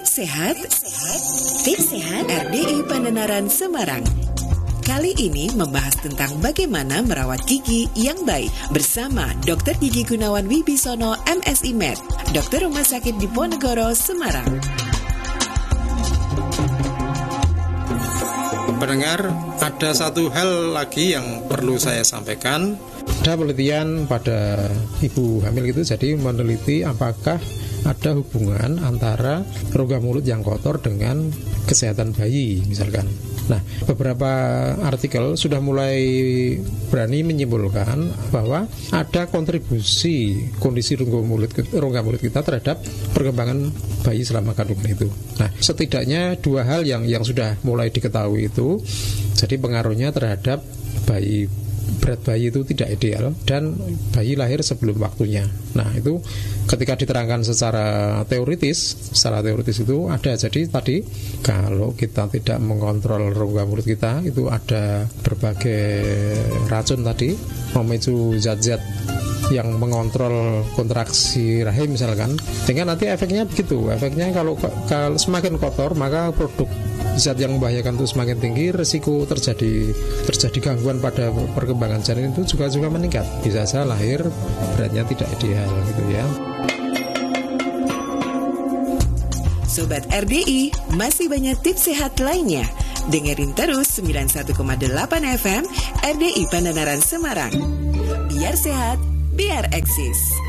Tips sehat, tips sehat RDI Pandenaran Semarang. Kali ini membahas tentang bagaimana merawat gigi yang baik bersama Dr. Gigi Gunawan Wibisono, MSI Med, Dokter Rumah Sakit Diponegoro, Semarang. Pendengar, ada satu hal lagi yang perlu saya sampaikan. Ada penelitian pada ibu hamil gitu, jadi meneliti apakah ada hubungan antara rongga mulut yang kotor dengan kesehatan bayi misalkan. Nah, beberapa artikel sudah mulai berani menyimpulkan bahwa ada kontribusi kondisi rongga mulut kita terhadap perkembangan bayi selama kandungan itu. Nah, setidaknya dua hal yang sudah mulai diketahui itu, jadi pengaruhnya terhadap bayi, berat bayi itu tidak ideal dan bayi lahir sebelum waktunya. Nah, itu ketika diterangkan secara teoritis itu ada. Jadi tadi kalau kita tidak mengontrol rongga mulut kita, itu ada berbagai racun tadi memicu zat-zat yang mengontrol kontraksi rahim misalkan, sehingga nanti efeknya begitu. Efeknya kalau semakin kotor, maka produk zat yang membahayakan itu semakin tinggi, risiko terjadi gangguan pada perkembangan janin itu juga meningkat. Bisa saja lahir beratnya tidak ideal gitu ya. Sobat RDI, masih banyak tips sehat lainnya. Dengerin terus 91,8 FM RDI Pandenaran Semarang. Biar sehat, biar eksis.